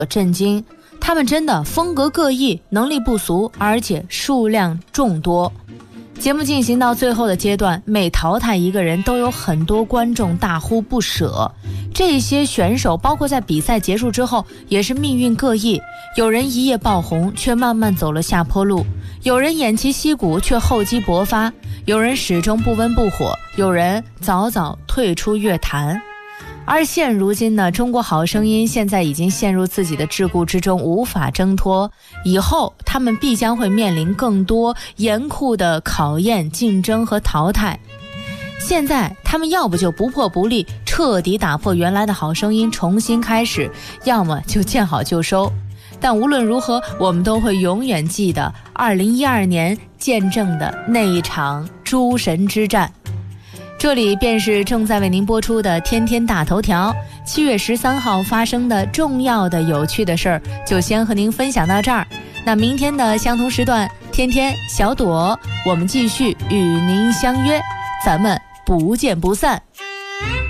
震惊，他们真的风格各异，能力不俗，而且数量众多。节目进行到最后的阶段，每淘汰一个人都有很多观众大呼不舍。这些选手包括在比赛结束之后也是命运各异，有人一夜爆红却慢慢走了下坡路，有人偃旗息鼓却厚积薄发，有人始终不温不火，有人早早退出乐坛。而现如今呢，中国好声音现在已经陷入自己的桎梏之中，无法挣脱。以后他们必将会面临更多严酷的考验、竞争和淘汰。现在他们要不就不破不立，彻底打破原来的好声音，重新开始，要么就见好就收。但无论如何，我们都会永远记得2012年见证的那一场诸神之战。这里便是正在为您播出的天天大头条。7月13号发生的重要的有趣的事儿，就先和您分享到这儿。那明天的相同时段，天天小朵，我们继续与您相约，咱们不见不散。